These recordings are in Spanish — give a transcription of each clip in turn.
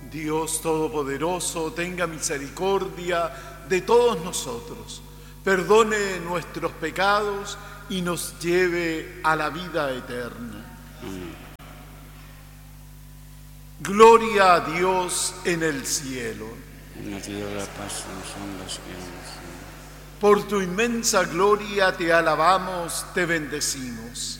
Dios Todopoderoso, tenga misericordia de todos nosotros, perdone nuestros pecados y nos lleve a la vida eterna. Gloria a Dios en el cielo. En la tierra la paz son las guerras. Por tu inmensa gloria te alabamos, te bendecimos.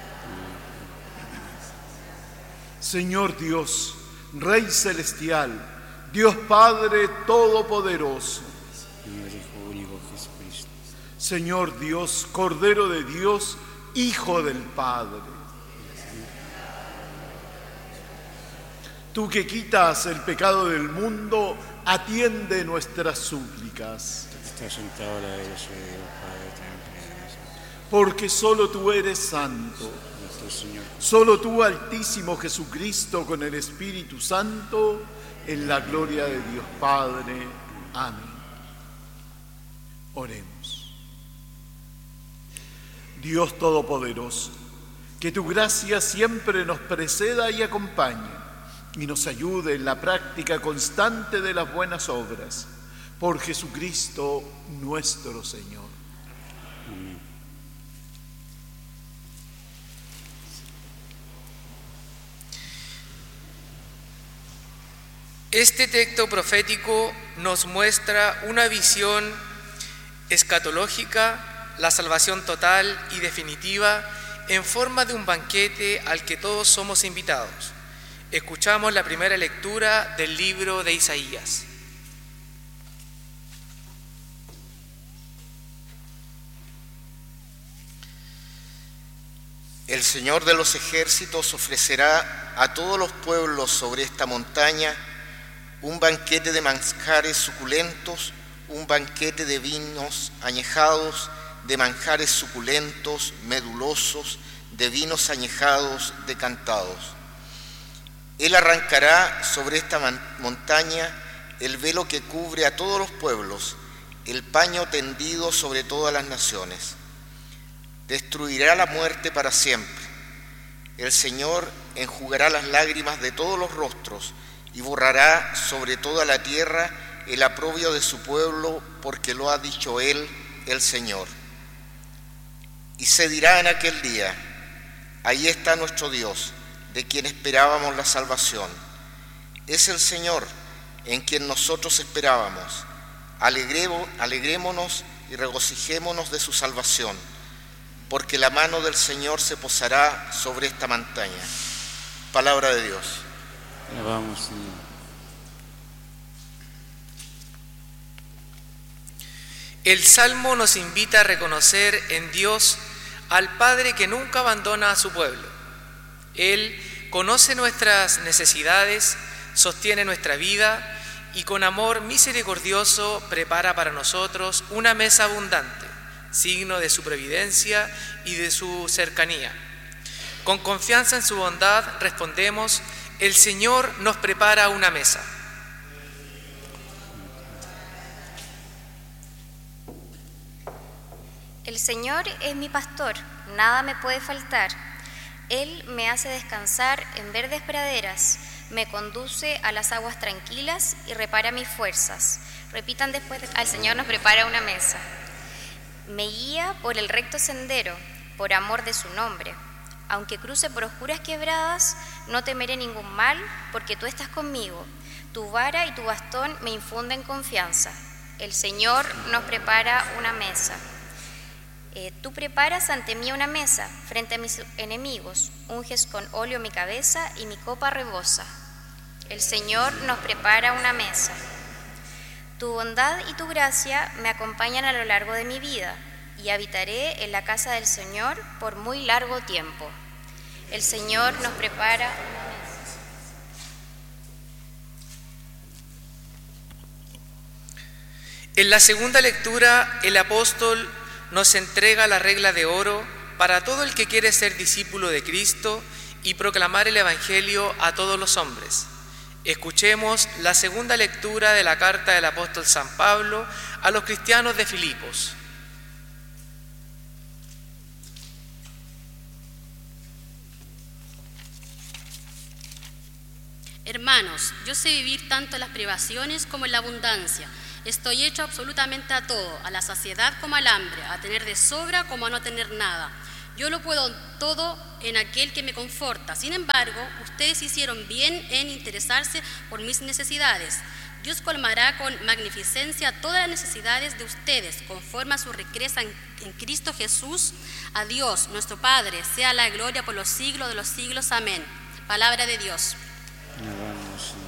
Señor Dios, Rey celestial, Dios Padre todopoderoso, Señor Hijo único Jesucristo, Señor Dios, Cordero de Dios, Hijo del Padre. Tú que quitas el pecado del mundo, atiende nuestras súplicas. estás sentado a la derecha de Dios Padre, ten piedad. Porque solo tú eres santo, Nuestro Señor, solo tú, Altísimo Jesucristo, con el Espíritu Santo, en la gloria de Dios Padre. Amén. Oremos. Dios Todopoderoso, que tu gracia siempre nos preceda y acompañe y nos ayude en la práctica constante de las buenas obras. Por Jesucristo nuestro Señor. amén. Este texto profético nos muestra una visión escatológica, la salvación total y definitiva en forma de un banquete al que todos somos invitados. Escuchamos la primera lectura del libro de Isaías. El Señor de los ejércitos ofrecerá a todos los pueblos sobre esta montaña un banquete de manjares suculentos, un banquete de vinos añejados, de manjares suculentos, medulosos, de vinos añejados, decantados. Él arrancará sobre esta montaña el velo que cubre a todos los pueblos, el paño tendido sobre todas las naciones. Destruirá la muerte para siempre. El Señor enjugará las lágrimas de todos los rostros y borrará sobre toda la tierra el aprobio de su pueblo, porque lo ha dicho Él, el Señor. Y se dirá en aquel día: ahí está nuestro Dios, de quien esperábamos la salvación. Es el Señor en quien nosotros esperábamos. Alegrémonos y regocijémonos de su salvación, porque la mano del Señor se posará sobre esta montaña. Palabra de Dios. Alabamos, Señor. El Salmo nos invita a reconocer en Dios al Padre que nunca abandona a su pueblo. Él conoce nuestras necesidades, sostiene nuestra vida y con amor misericordioso prepara para nosotros una mesa abundante, signo de su providencia y de su cercanía. Con confianza en su bondad respondemos: el Señor nos prepara una mesa. El Señor es mi pastor, nada me puede faltar. Él me hace descansar en verdes praderas, me conduce a las aguas tranquilas y repara mis fuerzas. Repitan después: al Señor nos prepara una mesa. Me guía por el recto sendero, por amor de su nombre. Aunque cruce por oscuras quebradas, no temeré ningún mal, porque tú estás conmigo. Tu vara y tu bastón me infunden confianza. El Señor nos prepara una mesa. Tú preparas ante mí una mesa frente a mis enemigos, unges con óleo mi cabeza y mi copa rebosa. El Señor nos prepara una mesa. Tu bondad y tu gracia me acompañan a lo largo de mi vida y habitaré en la casa del Señor por muy largo tiempo. El Señor nos prepara una mesa. En la segunda lectura, el apóstol nos entrega la regla de oro para todo el que quiere ser discípulo de Cristo y proclamar el Evangelio a todos los hombres. Escuchemos la segunda lectura de la carta del apóstol San Pablo a los cristianos de Filipos. Hermanos, yo sé vivir tanto en las privaciones como en la abundancia. Estoy hecho absolutamente a todo, a la saciedad como al hambre, a tener de sobra como a no tener nada. Yo lo puedo todo en aquel que me conforta. Sin embargo, ustedes hicieron bien en interesarse por mis necesidades. Dios colmará con magnificencia todas las necesidades de ustedes, conforme a su riqueza en Cristo Jesús. A Dios, nuestro Padre, sea la gloria por los siglos de los siglos. Amén. Palabra de Dios. Alabamos, Señor.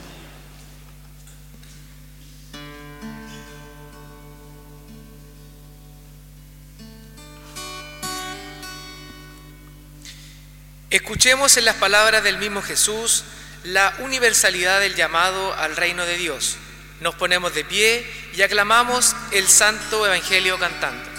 Escuchemos en las palabras del mismo Jesús la universalidad del llamado al reino de Dios. Nos ponemos de pie y aclamamos el Santo Evangelio cantando.